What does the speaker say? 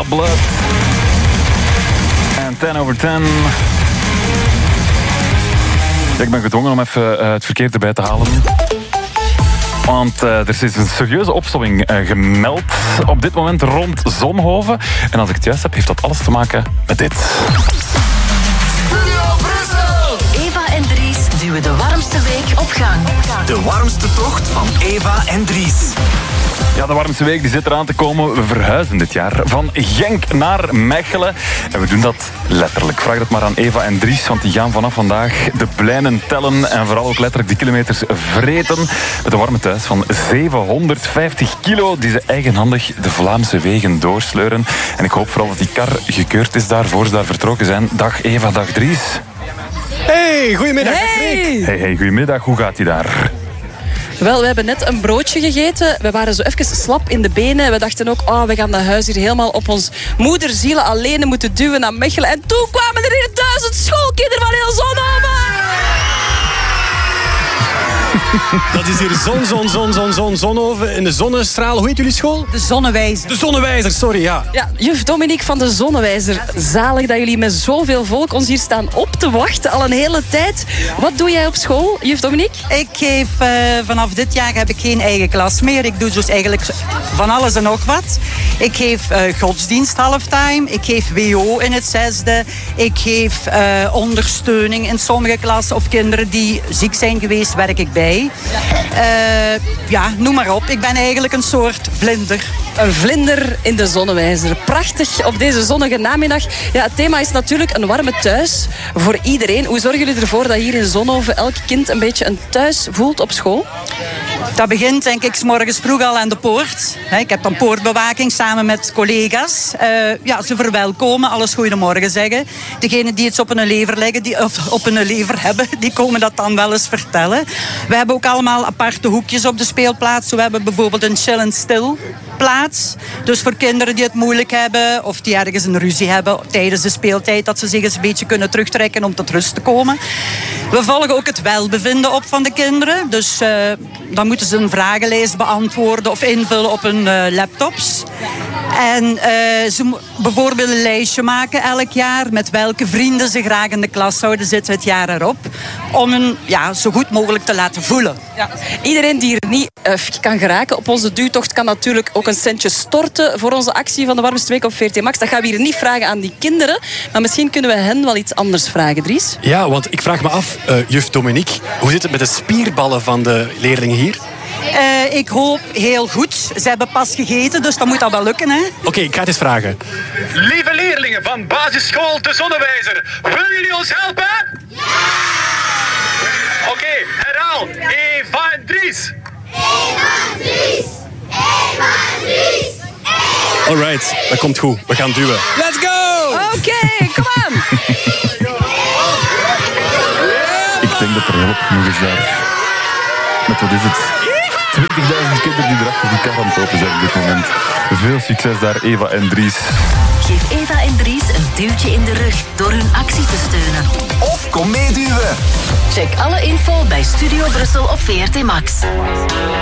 Blood. En 10 over 10. Ja, ik ben gedwongen om even het verkeer erbij te halen. Want er is een serieuze opstomming gemeld op dit moment rond Zonhoven. En als ik het juist heb, heeft dat alles te maken met dit. Studio Brussel! Eva en Dries duwen de warmste week op gang. De warmste tocht van Eva en Dries. Ja, de warmste week die zit eraan te komen. We verhuizen dit jaar van Genk naar Mechelen. En we doen dat letterlijk. Vraag dat maar aan Eva en Dries, want die gaan vanaf vandaag de pleinen tellen en vooral ook letterlijk die kilometers vreten. Met een warme thuis van 750 kilo die ze eigenhandig de Vlaamse wegen doorsleuren. En ik hoop vooral dat die kar gekeurd is daar voor ze daar vertrokken zijn. Dag Eva, dag Dries. Hey, goedemiddag. Hey, goedemiddag. Hoe gaat die daar? Wel, we hebben net een broodje gegeten. We waren zo even slap in de benen. We dachten ook, we gaan naar huis hier helemaal op ons moederzielen alleen moeten duwen naar Mechelen. En toen kwamen er hier 1000 schoolkinderen van heel Zonhoven. Dat is hier Zonhoven in de zonnestraal. Hoe heet jullie school? De Zonnewijzer. De Zonnewijzer, sorry, ja. Ja, juf Dominique van de Zonnewijzer. Zalig dat jullie met zoveel volk ons hier staan op te wachten al een hele tijd. Wat doe jij op school, juf Dominique? Ik geef, vanaf dit jaar heb ik geen eigen klas meer. Ik doe dus eigenlijk van alles en nog wat. Ik geef godsdienst halftime. Ik geef WO in het 6e. Ik geef ondersteuning in sommige klassen. Of kinderen die ziek zijn geweest, werk ik bij. Noem maar op. Ik ben eigenlijk een soort vlinder. Een vlinder in de Zonnewijzer. Prachtig op deze zonnige namiddag. Ja, het thema is natuurlijk een warme thuis voor iedereen. Hoe zorgen jullie ervoor dat hier in Zonhoven elk kind een beetje een thuis voelt op school? Dat begint denk ik 's morgens vroeg al aan de poort. Ik heb dan poortbewaking samen met collega's. Ze verwelkomen, alles goeiemorgen zeggen. Degenen die iets op hun lever leggen, of op hun lever hebben, die komen dat dan wel eens vertellen. We hebben ook allemaal aparte hoekjes op de speelplaats. We hebben bijvoorbeeld een chill and still plaats. Dus voor kinderen die het moeilijk hebben of die ergens een ruzie hebben tijdens de speeltijd, dat ze zich eens een beetje kunnen terugtrekken om tot rust te komen. We volgen ook het welbevinden op van de kinderen. Dus dan moeten ze een vragenlijst beantwoorden of invullen op hun laptops. En ze bijvoorbeeld een lijstje maken elk jaar met welke vrienden ze graag in de klas zouden zitten het jaar erop. Om hen zo goed mogelijk te laten voelen. Ja. Iedereen die er niet kan geraken op onze duwtocht kan natuurlijk ook een centje storten voor onze actie van de warmste week op VRT Max. Dat gaan we hier niet vragen aan die kinderen. Maar misschien kunnen we hen wel iets anders vragen, Dries. Ja, want ik vraag me af, juf Dominique, hoe zit het met de spierballen van de leerlingen hier? Ik hoop heel goed. Ze hebben pas gegeten, dus dat moet dat wel lukken, hè? Oké, ik ga het eens vragen. Lieve leerlingen van basisschool De Zonnewijzer, willen jullie ons helpen? Ja! Oké, herhaal. Eva en Dries. Eva en Dries! Eva en Dries! Alright, dat komt goed. We gaan duwen. Let's go! Oké, kom aan! Ik denk dat er hulp genoeg is daar. Met wat is het? 20.000 kinderen die erachter die kar aan het lopen zijn op dit moment. Veel succes daar, Eva en Dries. Geef Eva en Dries een duwtje in de rug door hun actie te steunen. Of kom meeduwen. Check alle info bij Studio Brussel op VRT Max.